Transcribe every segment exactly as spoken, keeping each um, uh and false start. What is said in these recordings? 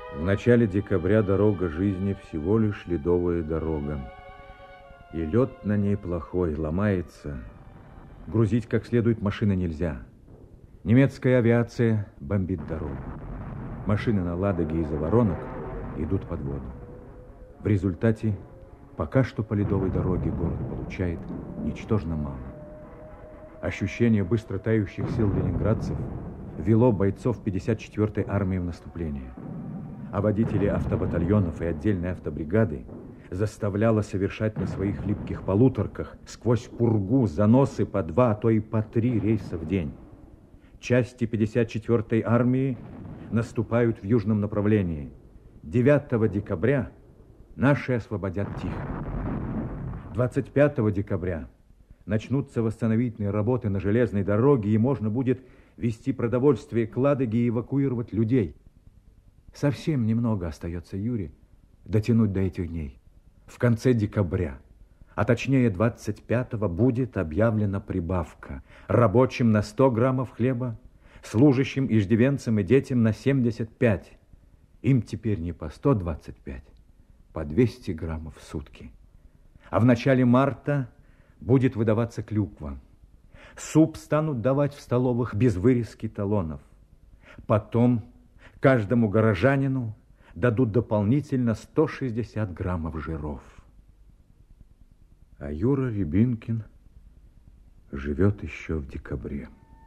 В начале декабря дорога жизни всего лишь ледовая дорога. И лед на ней плохой, ломается. Грузить как следует машины нельзя. Немецкая авиация бомбит дорогу. Машины на Ладоге из-за воронок идут под воду. В результате пока что по ледовой дороге город получает ничтожно мало. Ощущение быстро тающих сил ленинградцев вело бойцов пятьдесят четвёртой армии в наступление. А водители автобатальонов и отдельной автобригады заставляло совершать на своих липких полуторках сквозь пургу заносы по два, а то и по три рейса в день. Части пятьдесят четвёртой армии наступают в южном направлении. девятого декабря наши освободят Тихо. двадцать пятого декабря начнутся восстановительные работы на железной дороге, и можно будет везти продовольствие к Ладоге и эвакуировать людей. Совсем немного остается Юре дотянуть до этих дней. В конце декабря, а точнее двадцать пятого, будет объявлена прибавка. Рабочим на сто граммов хлеба, служащим, иждивенцам и детям на семьдесят пять. Им теперь не по сто двадцать пять, по двести граммов в сутки. А в начале марта будет выдаваться клюква. Суп станут давать в столовых без вырезки талонов. Потом каждому горожанину дадут дополнительно сто шестьдесят граммов жиров. А Юра Рябинкин живет еще в декабре.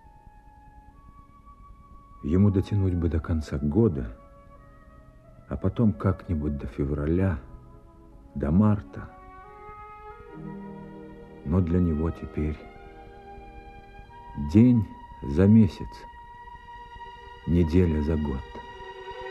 Ему дотянуть бы до конца года, а потом как-нибудь до февраля, до марта. Но для него теперь день за месяц, неделя за год.